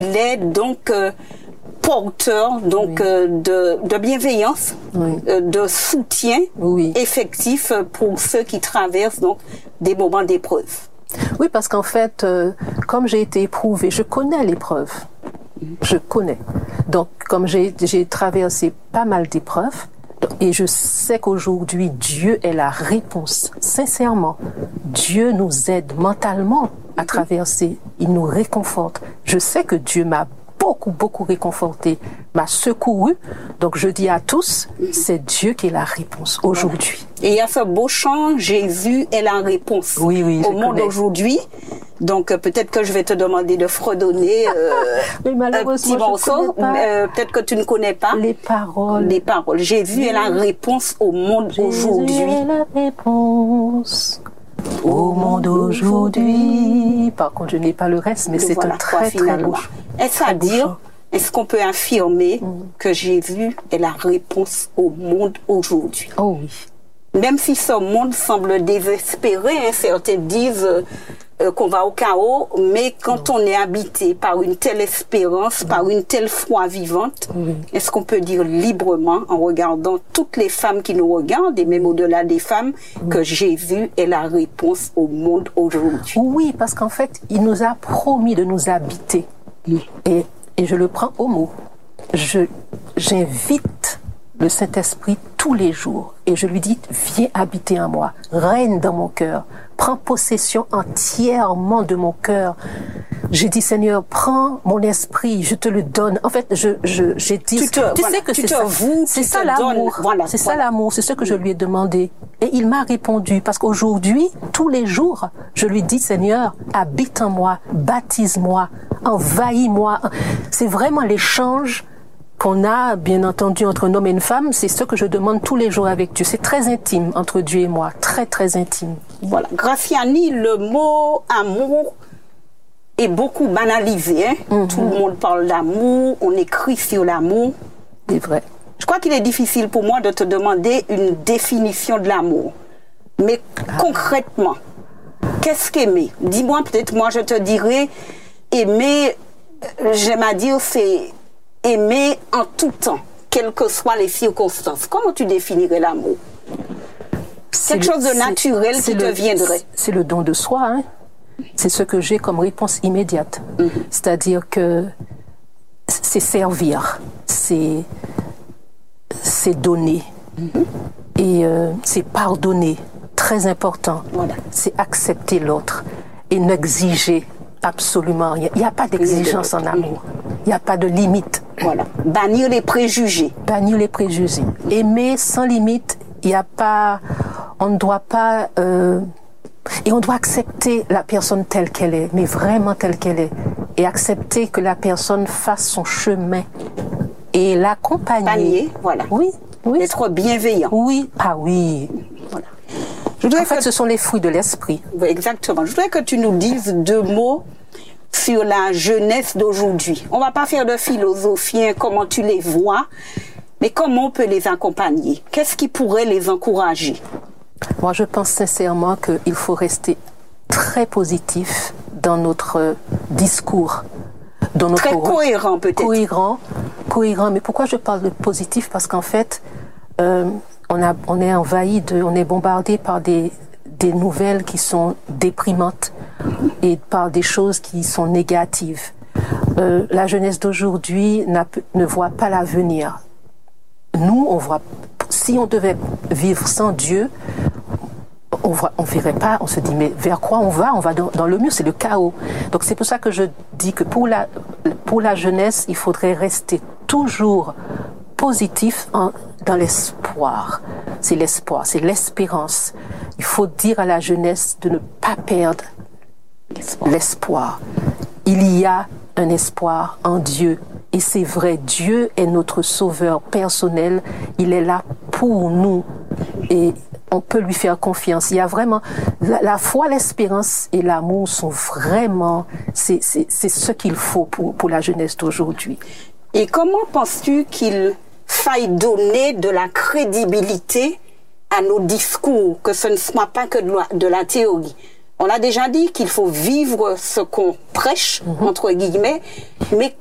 Il est donc porteur donc, de bienveillance, de soutien effectif pour ceux qui traversent donc, des moments d'épreuve. Oui, parce qu'en fait, comme j'ai été éprouvée, je connais l'épreuve. Je connais. Donc, comme j'ai traversé pas mal d'épreuves, et je sais qu'aujourd'hui, Dieu est la réponse. Sincèrement, Dieu nous aide mentalement à traverser. Il nous réconforte. Je sais que Dieu m'a beaucoup réconforté, m'a secouru. Donc, je dis à tous, c'est Dieu qui est la réponse aujourd'hui. Et il y a ce beau chant, Jésus est la réponse au monde aujourd'hui. Donc, peut-être que je vais te demander de fredonner un petit morceau. Peut-être que tu ne connais pas. Les paroles. Les paroles. Jésus est la réponse au monde aujourd'hui. Jésus est la réponse au monde aujourd'hui. Par contre, je n'ai pas le reste, mais c'est un très long. Est-ce à dire, est-ce qu'on peut affirmer que Jésus est la réponse au monde aujourd'hui? Oh oui. Même si ce monde semble désespéré, certains disent qu'on va au chaos, mais quand on est habité par une telle espérance, par une telle foi vivante, est-ce qu'on peut dire librement, en regardant toutes les femmes qui nous regardent, et même au-delà des femmes, que Jésus est la réponse au monde aujourd'hui? Oui, parce qu'en fait, il nous a promis de nous habiter. Et je le prends au mot. J'invite le Saint-Esprit tous les jours et je lui dis, viens habiter en moi, règne dans mon cœur, prends possession entièrement de mon cœur. J'ai dit, Seigneur, prends mon esprit, je te le donne. En fait, j'ai dit, tu sais que c'est ça l'amour. C'est ça l'amour, c'est ce que je lui ai demandé. Et il m'a répondu, parce qu'aujourd'hui, tous les jours, je lui dis, Seigneur, habite en moi, baptise-moi, envahis-moi. C'est vraiment l'échange qu'on a, bien entendu, entre un homme et une femme. C'est ce que je demande tous les jours avec Dieu. C'est très intime entre Dieu et moi, très intime. Voilà. Graciani, le mot amour est beaucoup banalisé. Hein? Tout le monde parle d'amour, on écrit sur l'amour. C'est vrai. Je crois qu'il est difficile pour moi de te demander une définition de l'amour. Mais concrètement, qu'est-ce qu'aimer? Dis-moi, peut-être moi je te dirais, aimer, j'aime à dire, c'est aimer en tout temps, quelles que soient les circonstances. Comment tu définirais l'amour? Quelque chose de naturel qui te viendrait. C'est le don de soi, hein? C'est ce que j'ai comme réponse immédiate. C'est-à-dire que c'est servir, c'est donner, et c'est pardonner, très important. Voilà. C'est accepter l'autre et n'exiger absolument rien. Il n'y a pas d'exigence en amour. Il n'y a pas de limite. Voilà. Bannir les préjugés. Bannir les préjugés. Aimer sans limite. Il n'y a pas... On ne doit pas... et on doit accepter la personne telle qu'elle est, mais vraiment telle qu'elle est. Et accepter que la personne fasse son chemin. Et l'accompagner. Voilà. Oui. Être bienveillant. Oui. Ah oui. Voilà. En fait, ce sont les fruits de l'esprit. Oui, exactement. Je voudrais que tu nous dises 2 mots sur la jeunesse d'aujourd'hui. On ne va pas faire de philosophie, hein, comment tu les vois, mais comment on peut les accompagner? Qu'est-ce qui pourrait les encourager? Moi, je pense sincèrement qu'il faut rester très positif dans notre discours. Très cohérent peut-être. Cohérent. Mais pourquoi je parle de positif? Parce qu'en fait, on est envahi, on est bombardé par des nouvelles qui sont déprimantes et par des choses qui sont négatives. La jeunesse d'aujourd'hui ne voit pas l'avenir. Nous, on voit, si on devait vivre sans Dieu, on verrait pas, on se dit mais vers quoi on va dans le mur, c'est le chaos. Donc c'est pour ça que je dis que pour la jeunesse, il faudrait rester toujours positif dans l'espoir. C'est l'espoir, c'est l'espérance. Il faut dire à la jeunesse de ne pas perdre l'espoir. Il y a un espoir en Dieu. Et c'est vrai, Dieu est notre sauveur personnel. Il est là pour nous. Et on peut lui faire confiance. Il y a vraiment... La foi, l'espérance et l'amour sont vraiment... C'est ce qu'il faut pour la jeunesse d'aujourd'hui. Et comment penses-tu qu'il faille donner de la crédibilité à nos discours, que ce ne soit pas que de la théorie? On a déjà dit qu'il faut vivre ce qu'on prêche, entre guillemets, mais